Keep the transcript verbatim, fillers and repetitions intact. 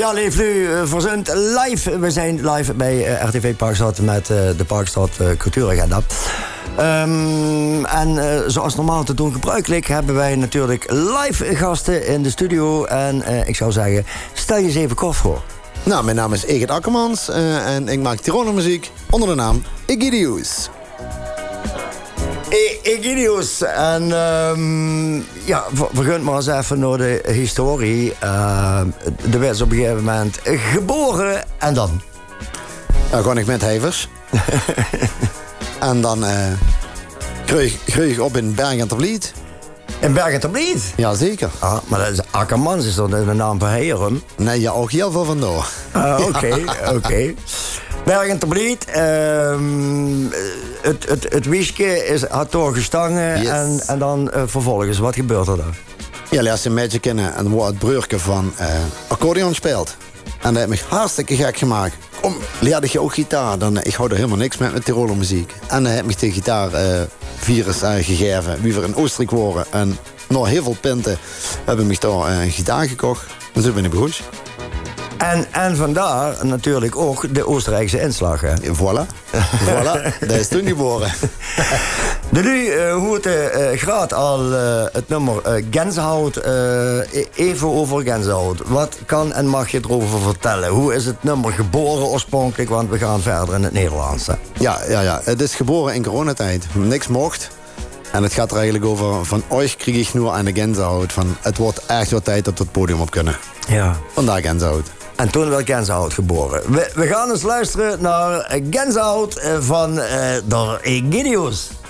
Ja, Leef nu uh, verzend live. We zijn live bij uh, R T V Parkstad met uh, de Parkstad uh, Cultuuragenda. Um, en uh, zoals normaal te doen gebruikelijk hebben wij natuurlijk live gasten in de studio. En uh, ik zou zeggen, stel je eens even kort voor. Nou, mijn naam is Egert Akkermans uh, en ik maak Tiroler muziek onder de naam Egidius. E- Egidius. En um, ja, vergunt maar eens even naar de historie. Uh, de werd op een gegeven moment geboren en dan? Dan kon ik met hevers. En dan uh, kreeg, kreeg ik op in Bergen ter Vliet. In Bergen ter Vliet? Jazeker. Ah, maar dat is Akkermans, is dat de naam van Heerum? Nee, ja, ook heel veel vandoor. Ah, oké, oké. Okay. Bergen ter Vliet, uh, het, het, het wiesje is, had doorgestangen. Yes. en, en dan uh, vervolgens, wat gebeurt er dan? Ja, leer ze een beetje kennen en wordt het broertje van uh, accordeon speelt. En dat heeft me hartstikke gek gemaakt. Kom, leerde je ook gitaar? Dan, ik hou er helemaal niks met met Tiroler muziek. En dan heb ik de gitaar uh, virus uh, gegeven, wie we in Oostenrijk waren. En nog heel veel pinten hebben me daar uh, een gitaar gekocht. En zo ben ik begonnen. En, en vandaar natuurlijk ook de Oostenrijkse inslag. Hè? Voilà. Voilà. Dat is toen geboren. De nu, uh, hoe het uh, gaat al uh, het nummer uh, Gänsehaut. Uh, even over Gänsehaut. Wat kan en mag je erover vertellen? Hoe is het nummer geboren oorspronkelijk? Want we gaan verder in het Nederlands. Hè? Ja, ja, ja, het is geboren in coronatijd. Niks mocht. En het gaat er eigenlijk over van euch krieg ik nur eine Gänsehaut. Van het wordt echt wat tijd dat we het podium op kunnen. Ja. Vandaar Gänsehaut. En toen werd Gänsehaut geboren. We, we gaan eens luisteren naar Gänsehaut van uh, door Egidius.